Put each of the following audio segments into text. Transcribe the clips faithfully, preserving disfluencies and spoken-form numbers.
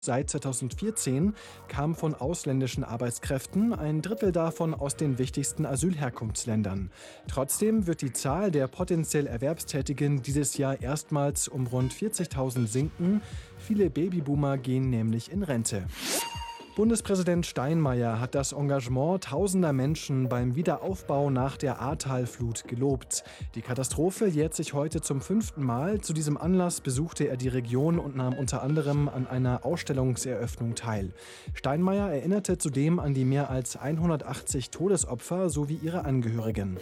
Seit zweitausendvierzehn kam von ausländischen Arbeitskräften, ein Drittel davon aus den wichtigsten Asylherkunftsländern. Trotzdem wird die Zahl der potenziell Erwerbstätigen dieses Jahr erstmals um rund vierzigtausend sinken. Viele Babyboomer gehen nämlich in Rente. Bundespräsident Steinmeier hat das Engagement tausender Menschen beim Wiederaufbau nach der Ahrtal-Flut gelobt. Die Katastrophe jährt sich heute zum fünften Mal. Zu diesem Anlass besuchte er die Region und nahm unter anderem an einer Ausstellungseröffnung teil. Steinmeier erinnerte zudem an die mehr als hundertachtzig Todesopfer sowie ihre Angehörigen.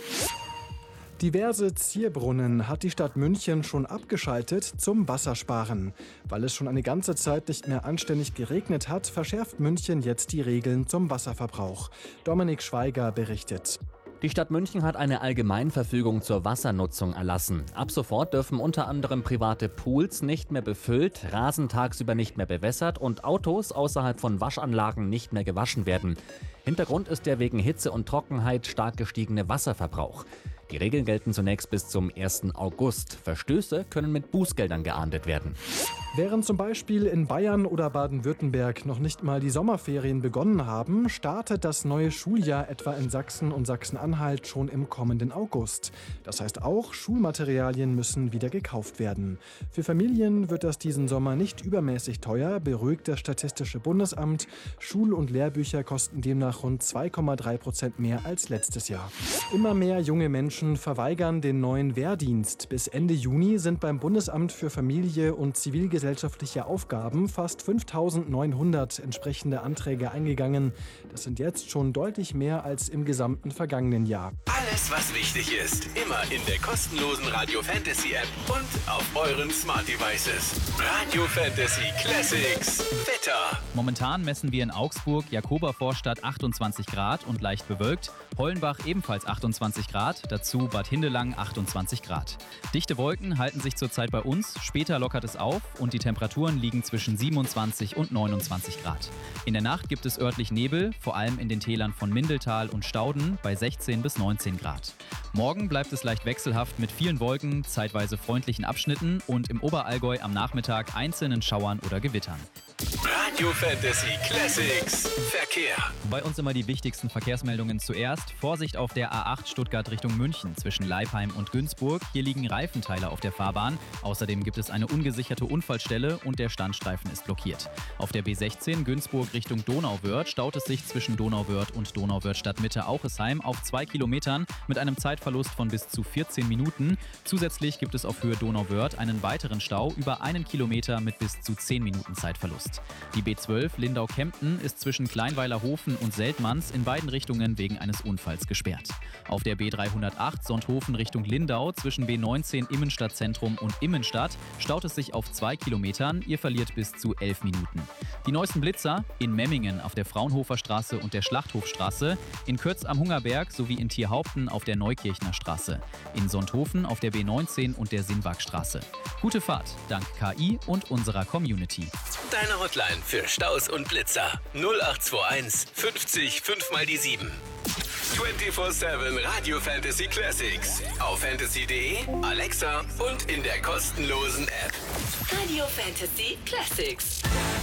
Diverse Zierbrunnen hat die Stadt München schon abgeschaltet zum Wassersparen. Weil es schon eine ganze Zeit nicht mehr anständig geregnet hat, verschärft München jetzt die Regeln zum Wasserverbrauch. Dominik Schweiger berichtet. Die Stadt München hat eine Allgemeinverfügung zur Wassernutzung erlassen. Ab sofort dürfen unter anderem private Pools nicht mehr befüllt, Rasen tagsüber nicht mehr bewässert und Autos außerhalb von Waschanlagen nicht mehr gewaschen werden. Hintergrund ist der wegen Hitze und Trockenheit stark gestiegene Wasserverbrauch. Die Regeln gelten zunächst bis zum ersten August. Verstöße können mit Bußgeldern geahndet werden. Während zum Beispiel in Bayern oder Baden-Württemberg noch nicht mal die Sommerferien begonnen haben, startet das neue Schuljahr etwa in Sachsen und Sachsen-Anhalt schon im kommenden August. Das heißt auch, Schulmaterialien müssen wieder gekauft werden. Für Familien wird das diesen Sommer nicht übermäßig teuer, beruhigt das Statistische Bundesamt. Schul- und Lehrbücher kosten demnach rund zwei Komma drei Prozent mehr als letztes Jahr. Immer mehr junge Menschen verweigern den neuen Wehrdienst. Bis Ende Juni sind beim Bundesamt für Familie und Zivilgesellschaftliche Aufgaben fast fünftausendneunhundert entsprechende Anträge eingegangen. Das sind jetzt schon deutlich mehr als im gesamten vergangenen Jahr. Alles, was wichtig ist, immer in der kostenlosen Radio Fantasy App und auf euren Smart Devices. Radio Fantasy Classics. Wetter. Momentan messen wir in Augsburg, Jakobervorstadt achtundzwanzig Grad und leicht bewölkt, Hollenbach ebenfalls achtundzwanzig Grad, dazu Bad Hindelang achtundzwanzig Grad. Dichte Wolken halten sich zurzeit bei uns, später lockert es auf und die Temperaturen liegen zwischen siebenundzwanzig und neunundzwanzig Grad. In der Nacht gibt es örtlich Nebel, vor allem in den Tälern von Mindeltal und Stauden bei sechzehn bis neunzehn Grad. Morgen bleibt es leicht wechselhaft mit vielen Wolken, zeitweise freundlichen Abschnitten und im Oberallgäu am Nachmittag einzelnen Schauern oder Gewittern. Radio Fantasy Classics Verkehr. Bei uns immer die wichtigsten Verkehrsmeldungen zuerst. Vorsicht auf der A acht Stuttgart Richtung München zwischen Leipheim und Günzburg. Hier liegen Reifenteile auf der Fahrbahn. Außerdem gibt es eine ungesicherte Unfallstelle und der Standstreifen ist blockiert. Auf der B sechzehn Günzburg Richtung Donauwörth staut es sich zwischen Donauwörth und Donauwörth Stadtmitte Auchesheim auf zwei Kilometern mit einem Zeitverlust von bis zu vierzehn Minuten. Zusätzlich gibt es auf Höhe Donauwörth einen weiteren Stau über einen Kilometer mit bis zu zehn Minuten Zeitverlust. Die B zwölf Lindau-Kempten ist zwischen Kleinweilerhofen und Seltmanns in beiden Richtungen wegen eines Unfalls gesperrt. Auf der B dreihundertacht Sonthofen Richtung Lindau zwischen B neunzehn Immenstadtzentrum und Immenstadt staut es sich auf zwei Kilometern. Ihr verliert bis zu elf Minuten. Die neuesten Blitzer in Memmingen auf der Fraunhofer Straße und der Schlachthofstraße, in Kötz am Hungerberg sowie in Tierhaupten auf der Neukirchner Straße, in Sonthofen auf der B neunzehn und der Sinwagstraße. Gute Fahrt dank K I und unserer Community. Deine Hotline für Staus und Blitzer null acht zwei eins fünfzig fünf mal die sieben. vierundzwanzig sieben Radio Fantasy Classics auf fantasy punkt de, Alexa und in der kostenlosen App. Radio Fantasy Classics.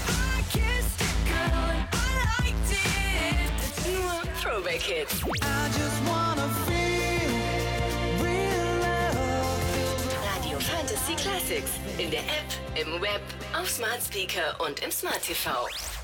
Nur Throwback Hits. Radio Fantasy Classics in der App, im Web, auf Smart Speaker und im Smart T V.